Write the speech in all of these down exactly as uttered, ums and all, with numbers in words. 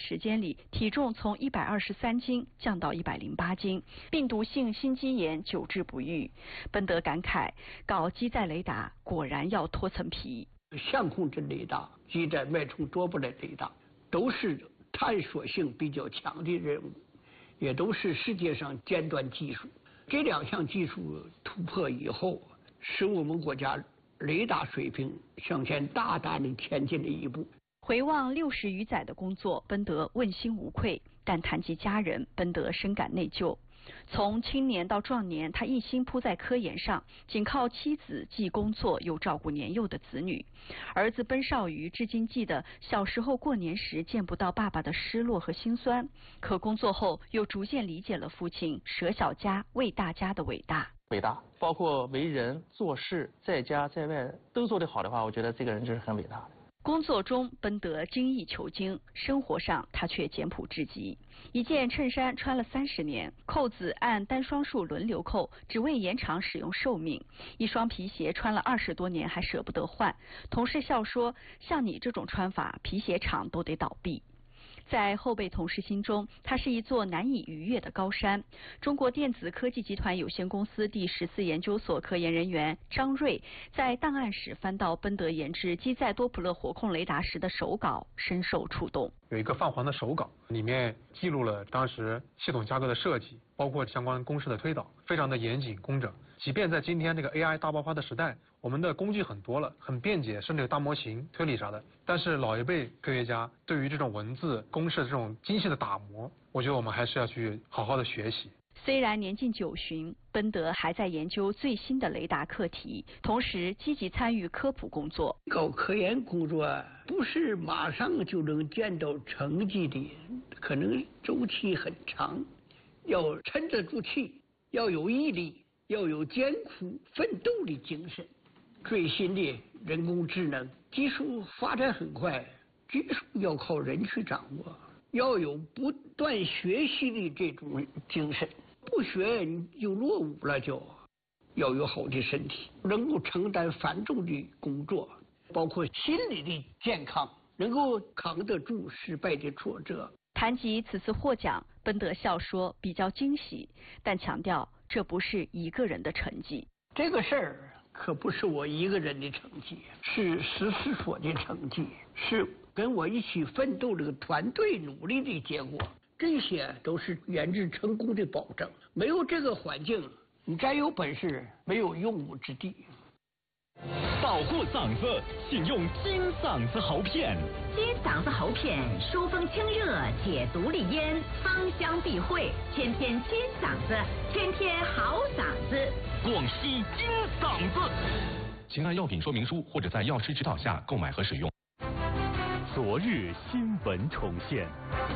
时间里，体重从一百二十三斤降到一百零八斤，病毒性心肌炎久治不愈。奔德感慨，搞机载雷达果然要脱层皮。 相控阵雷达、机载脉冲捉捕的雷达，都是探索性比较强的任务，也都是世界上尖端技术。这两项技术突破以后，使我们国家雷达水平向前大大的前进了一步。 回望六十余载的工作，奔德问心无愧，但谈及家人，奔德深感内疚。从青年到壮年，他一心扑在科研上，仅靠妻子既工作又照顾年幼的子女。儿子奔少瑜至今记得小时候过年时见不到爸爸的失落和心酸，可工作后又逐渐理解了父亲舍小家为大家的伟大。 伟大，包括为人做事，在家在外都做得好的话，我觉得这个人就是很伟大的。 工作中，奔德精益求精；生活上，他却简朴至极。一件衬衫穿了三十年，扣子按单双数轮流扣，只为延长使用寿命；一双皮鞋穿了二十多年，还舍不得换。同事笑说：“像你这种穿法，皮鞋厂都得倒闭。”在后辈同事心中，它是一座难以逾越的高山。中国电子科技集团有限公司第十四研究所科研人员张瑞在档案室翻到奔德研制机载多普勒火控雷达时的手稿，深受触动。 有一个泛黄的手稿，里面记录了当时系统架构的设计，包括相关公式的推导，非常的严谨工整。即便在今天这个 A I 大爆发的时代，我们的工具很多了，很便捷，甚至有大模型、推理啥的。但是老一辈科学家对于这种文字公式这种精细的打磨，我觉得我们还是要去好好的学习。 虽然年近九旬，奔德还在研究最新的雷达课题，同时积极参与科普工作。 搞科研工作不是马上就能见到成绩的，可能周期很长，要沉得住气，要有毅力，要有艰苦奋斗的精神。最新的人工智能技术发展很快，技术要靠人去掌握，要有不断学习的这种精神。不学你就落伍了，就要有好的身体，能够承担繁重的工作，包括心理的健康，能够扛得住失败的挫折。 谈及此次获奖，奔德笑说比较惊喜，但强调这不是一个人的成绩。 这个事儿可不是我一个人的成绩，是实施所的成绩，是跟我一起奋斗这个团队努力的结果。这些都是研制成功的保证。没有这个环境，你再有本事，没有用武之地。 保护嗓子，请用金嗓子喉片。 金嗓子喉片，疏风清热，解毒利咽，芳香避秽，天天金嗓子，天天好嗓子。 广西金嗓子。请按药品说明书或者在药师指导下购买和使用。昨日新闻重现。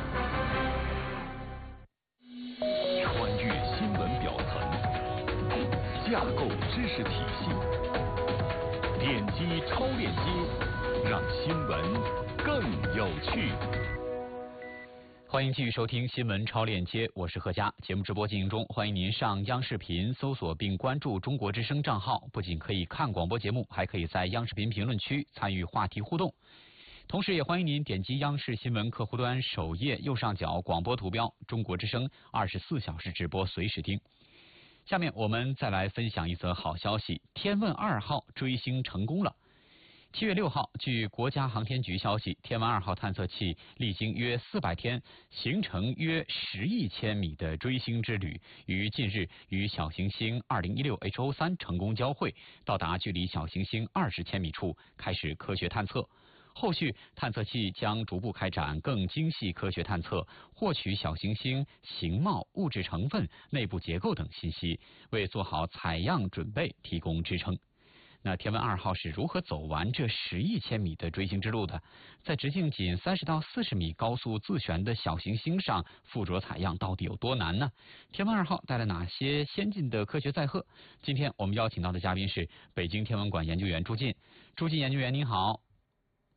穿越新闻表层，架构知识体系，点击超链接，让新闻更有趣。 欢迎继续收听新闻超链接，我是何佳。节目直播进行中，欢迎您上央视频搜索并关注中国之声账号，不仅可以看广播节目，还可以在央视频评论区参与话题互动。同时也欢迎您点击央视新闻客户端首页右上角广播图标，中国之声二十四小时直播随时听。下面我们再来分享一则好消息，天问二号追星成功了。七月六号，据国家航天局消息，天问二号探测器历经约四百天，行程约十亿千米的追星之旅，于近日与小行星二零一六 H O 三成功交汇，到达距离小行星二十千米处，开始科学探测。后续探测器将逐步开展更精细科学探测，获取小行星形貌、物质成分、内部结构等信息，为做好采样准备提供支撑。那天问二号是如何走完这十亿千米的追星之路的？在直径仅三十到四十米高速自旋的小行星上附着采样到底有多难呢？天问二号带来哪些先进的科学载荷？今天我们邀请到的嘉宾是北京天文馆研究员朱进。朱进研究员您好。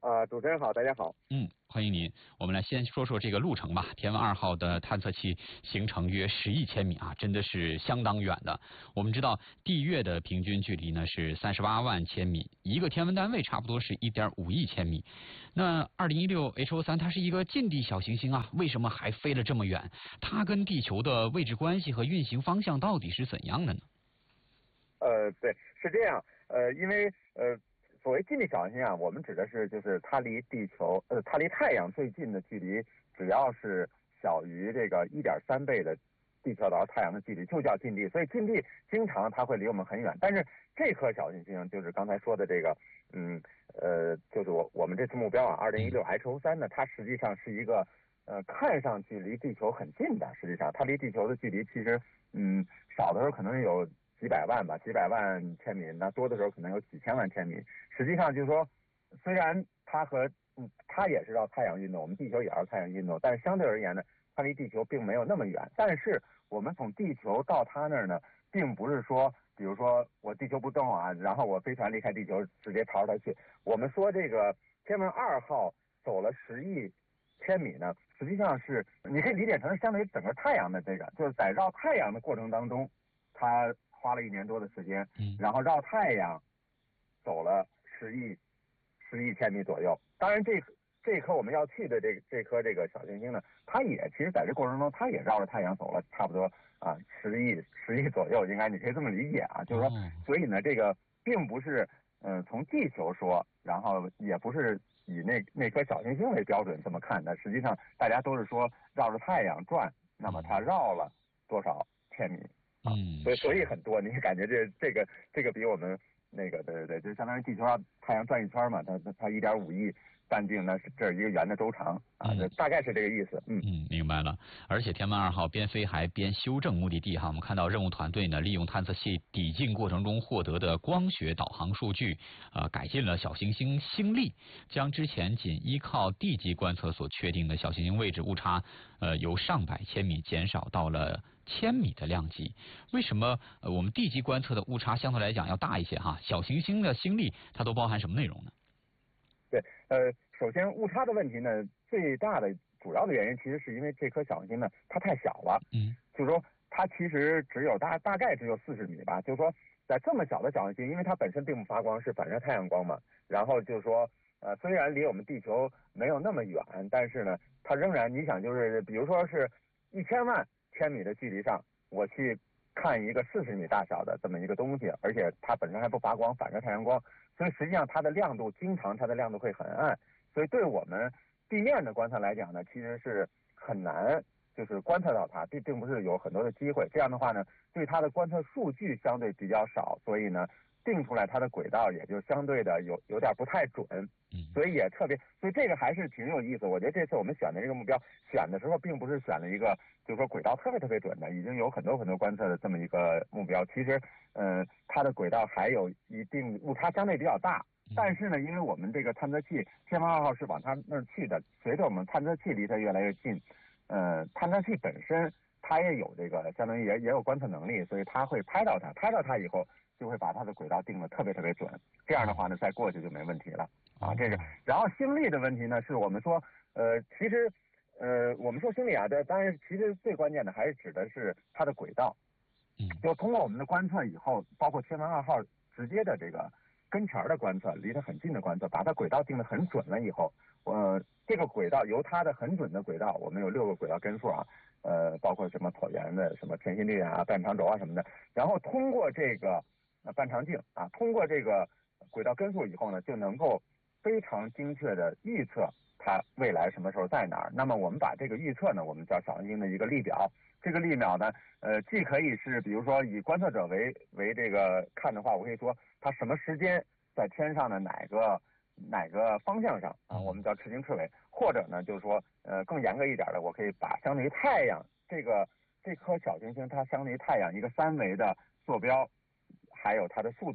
啊，主持人好，大家好。 嗯，欢迎您。我们来先说说这个路程吧。天问二号的探测器行程约十亿千米啊，真的是相当远的。我们知道地月的平均距离呢是三十八万千米，一个天文单位差不多是一点五亿千米。那二零一六 H O 三它是一个近地小行星啊，为什么还飞了这么远？它跟地球的位置关系和运行方向到底是怎样的呢？ 呃，对，是这样。呃，因为呃。所谓近地小行星啊，我们指的是就是它离地球呃它离太阳最近的距离，只要是小于这个一点三倍的地球到太阳的距离，就叫近地。所以近地经常它会离我们很远，但是这颗小行星就是刚才说的这个，嗯呃，就是我我们这次目标啊，二零一六 H O 三呢，它实际上是一个呃看上去离地球很近的，实际上它离地球的距离其实嗯少的时候可能有几百万吧，几百万千米，那多的时候可能有几千万千米。实际上就是说，虽然它和嗯它也是绕太阳运动，我们地球也绕太阳运动，但是相对而言呢，它离地球并没有那么远。但是我们从地球到它那儿呢，并不是说，比如说我地球不动啊，然后我飞船离开地球直接朝着它去。我们说这个天问二号走了十亿千米呢，实际上是你可以理解成是相当于整个太阳的这个，就是在绕太阳的过程当中，它花了一年多的时间，然后绕太阳走了十亿十亿千米左右。当然这这颗我们要去的这这颗这个小行星呢，它也其实在这过程中它也绕着太阳走了差不多啊十亿十亿左右，应该你可以这么理解啊，就是说，所以呢这个并不是嗯、呃、从地球说，然后也不是以那那颗小行星为标准这么看的，实际上大家都是说绕着太阳转，那么它绕了多少千米？ 嗯， 所以所以很多，你感觉这这个这个比我们那个对对对，就相当于地球上太阳转一圈嘛，它它一点五亿半径，那是这是一个圆的周长啊，这、嗯、大概是这个意思。嗯嗯，明白了。而且天问二号边飞还边修正目的地哈，我们看到任务团队呢利用探测器抵近过程中获得的光学导航数据，呃，改进了小行星星力，将之前仅依靠地基观测所确定的小行星位置误差，呃，由上百千米减少到了千米的量级。为什么呃我们地基观测的误差相对来讲要大一些哈？小行星的星力它都包含什么内容呢？ 对，呃，首先误差的问题呢，最大的主要的原因其实是因为这颗小行星呢它太小了， 嗯， 就是说它其实只有大大概只有四十米吧，就是说在这么小的小行星，因为它本身并不发光，是反射太阳光嘛，然后就是说呃虽然离我们地球没有那么远，但是呢它仍然你想就是比如说是一千万千米的距离上，我去看一个四十米大小的这么一个东西，而且它本身还不发光，反射太阳光，所以实际上它的亮度经常它的亮度会很暗，所以对我们地面的观测来讲呢，其实是很难就是观测到它，并并不是有很多的机会。这样的话呢，对它的观测数据相对比较少，所以呢定出来它的轨道也就相对的有有点不太准，所以也特别，所以这个还是挺有意思。我觉得这次我们选的这个目标选的时候，并不是选了一个就是说轨道特别特别准的，已经有很多很多观测的这么一个目标。其实，嗯、呃，它的轨道还有一定误差，相对比较大。但是呢，因为我们这个探测器天问二号是往它那儿去的，随着我们探测器离它越来越近，呃，探测器本身它也有这个相当于也也有观测能力，所以它会拍到它，拍到它以后就会把它的轨道定得特别特别准。这样的话呢，再过去就没问题了啊。这个，然后星力的问题呢，是我们说，呃，其实，呃，我们说星力啊，这当然其实最关键的还是指的是它的轨道。 嗯， 就通过我们的观测以后，包括天问二号直接的这个跟前的观测，离它很近的观测，把它轨道定得很准了以后，呃，这个轨道由它的很准的轨道，我们有六个轨道根数啊，呃，包括什么椭圆的、什么偏心力啊、半长轴啊什么的，然后通过这个呃半长径啊，通过这个轨道根数以后呢，就能够非常精确的预测它未来什么时候在哪儿。那么我们把这个预测呢，我们叫小行星的一个力表。这个力表呢，呃，既可以是比如说以观测者为为这个看的话，我可以说它什么时间在天上的哪个哪个方向上啊，我们叫赤经赤纬，或者呢就是说呃更严格一点的，我可以把相当于太阳这个这颗小行星它相当于太阳一个三维的坐标，还有它的速度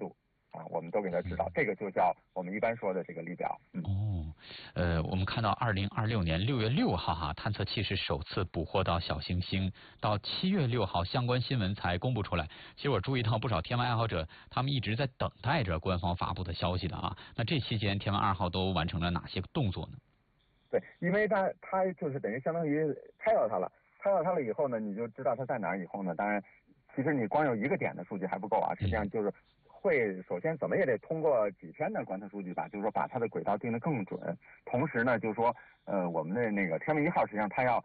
啊，我们都给它知道，这个就叫我们一般说的这个力表。嗯、 哦，呃，我们看到二零二六年六月六号哈，探测器是首次捕获到小行星，到七月六号相关新闻才公布出来。其实我注意到不少天文爱好者，他们一直在等待着官方发布的消息的啊。那这期间天文二号都完成了哪些动作呢？ 对，因为它它就是等于相当于拍到它了，拍到它了以后呢，你就知道它在哪儿以后呢，当然，其实你光有一个点的数据还不够啊，实际上就是会首先怎么也得通过几天的观测数据吧，就是说把它的轨道定得更准。同时呢，就是说呃我们的那个天文一号实际上它要